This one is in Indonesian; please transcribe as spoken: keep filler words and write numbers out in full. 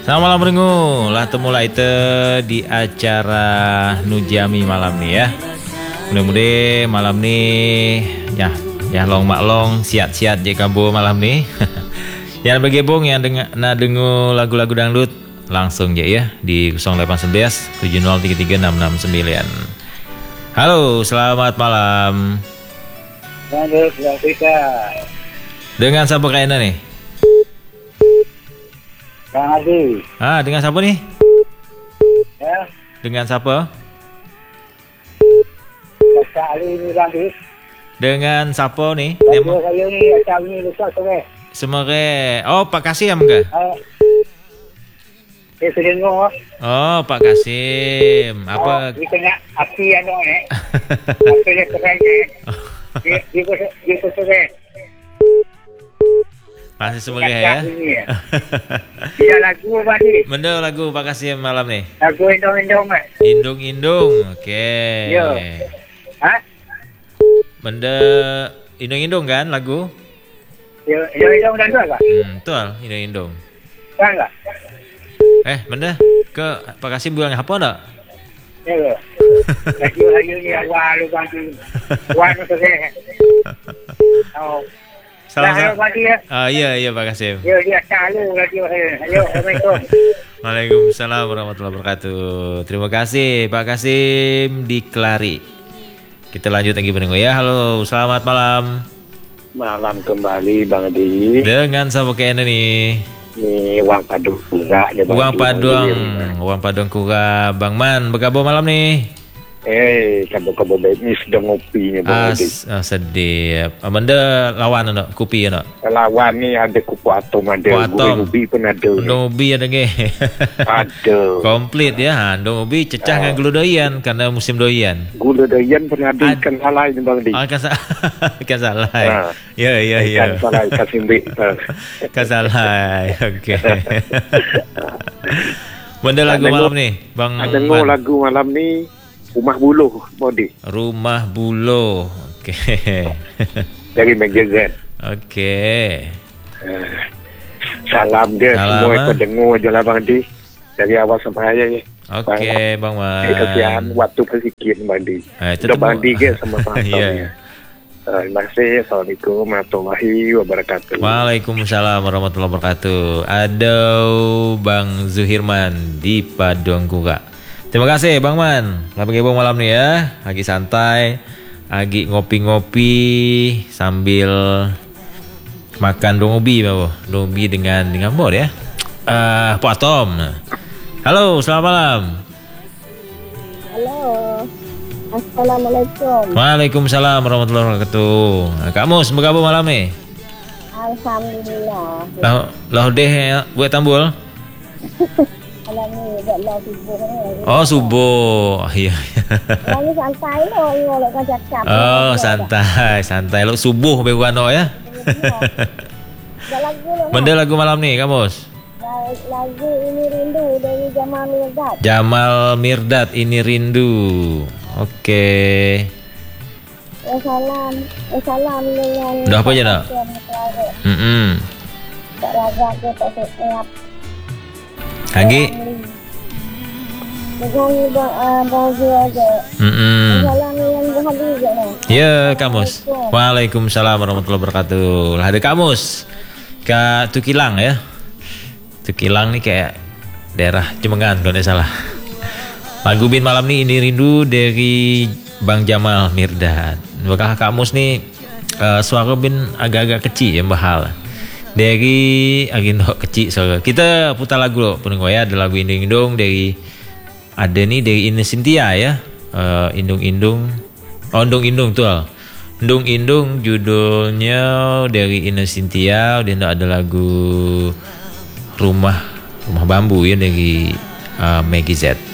Selamat malam Ringu, lah temula itu di acara Nujami malam nih ya. Mudah-mudahan malam nih ya ya long maklong siat-siat je kabo malam nih. Yang bergabung yang dengar nah dengu lagu-lagu dangdut langsung je ya di nol delapan satu satu tujuh nol tiga tiga enam enam sembilan. Halo, selamat malam. Halo, selamat kita. Dengan siapa kayaknya nih? Kang Adi. Ah, dengan siapa nih? Ya, Dengan siapa? Kak Ali ini lagi. Dengan siapa nih? Saya Nemo saya ni macam ni lusa sore. Semere. Oh, Pak Kasim ke? Ah. Eh, sudah ngomong. Oh, Pak Kasim. Apa? Oh, dia kena api anu ni. Api dia keren ni. Dia dia dia sore. Masih semere ya? Tidak lagu tadi. Benda lagu Pak Kasim malam nih. Lagu indong-indong eh. Indung-indung. Okey. Ya. Ha? Benda indung-indung kan lagu? Ya, ya indong dah dua ke? Hmm, betul, indung-indung. Kan lah. Eh, benda ke Pak Kasim bilang apa tak? Ya ke? Lagi-lagi ni awal lu kan. Wan sore. Oh. Salam Dah, salam. ya. Ah, iya iya Pak Kasim. Ya, dia selalu lagi. Ayo, Assalamualaikum. Waalaikumsalam warahmatullahi wabarakatuh. Terima kasih Pak Kasim di Kelari. Kita lanjut lagi pendengar ya. Halo, selamat malam. Malam kembali Bang Adi. Dengan siapa kayaknya nih? Ni Wang Padung Kura. Uang Padang, Uang Padang Kura, Bang Man, bergabung malam nih. Eh, kabar-kabar baik ni sedang ngopi ni Bang Adi. As, ah, sedih. Benda lawan nak, kopi nak. Lawan ni ada kupu atom, ada Kupu atom. ubi pun ada. Ndong ubi ada ke? Ada. Komplit ya. Ha, ndong ubi cecah dengan gula doyan karena musim doyan. Gula doyan pun ada Ad- ikan salai ni Bang Adi. Ah, kan sa- ikan salai. Ha. Ya, ya, ya. Ikan salai, ikan simbik. Ha. Ikan salai. Okey. Benda lagu Ada malam ngo- ni, Bang Ada Man. ngau lagu malam ni Rumah Buluh Bodi Rumah Buloh. Okey. dari Magazine. Okey. Eh, Salam dia Salam, semua ah. ikut dengar je lah Bang Adi. Dari awal sampai akhir ni. Okey, Bang Man. Eh, kesian waktu bersikit Bang Adi. Eh, itu Sudah tu- Bang Adi ke sama-sama. Ya. ya. Uh, terima kasih. Assalamualaikum warahmatullahi wabarakatuh. Waalaikumsalam warahmatullahi wabarakatuh. Ada Bang Zuhirman di Padang Kura. Terima kasih Bang Man. Lah bergabung malam ni ya. Lagi santai, lagi ngopi-ngopi sambil makan dong ubi babo. Dong ubi dengan dengan apa ya? Ah, uh, Pak Tom. Halo, selamat malam. Halo. Assalamualaikum. Waalaikumsalam warahmatullahi wabarakatuh. Kak Mus bergabung malam ni. Alhamdulillah. Lah lah deh buat tambul. Alhamdulillah buat lah subuh ni. Oh, subuh. Iya. Lagi santai lo ngolok kan cakap. Oh, santai, santai. Lo subuh baru ano ya. Dah lagu lo. Benda lagu malam ni, Kamus. Lagu Ini Rindu dari Jamal Mirdad. Jamal Mirdad, Ini Rindu. Okey. Ya salam. Ya salam dengan. Dah apa je nak? Hmm. Tak raga ke tak siap. Lagi. Dengan uh, baju aja. Hmm. Salam yang berhadi je lah. Ya, Kamus. Waalaikumsalam warahmatullahi wabarakatuh. Lah ada Kamus. Ka Tukilang ya. Tukilang ni kayak daerah Cemengan kalau tidak salah. Lagu bin malam ni Ini Rindu dari Bang Jamal Mirdad. Bakal Kamus ni uh, suara bin agak-agak kecil yang bahal. Dari agenda kecil suara. Kita putar lagu loh pendengar ya. Ada lagu Indung-Indung dari ada ni dari Ine Cynthia ya. Uh, Indung-Indung. Oh, Indung-Indung tu lah. Indung-Indung judulnya dari Ine Cynthia. Dia ada lagu Rumah Rumah Bambu ya dari uh, Maggie Z.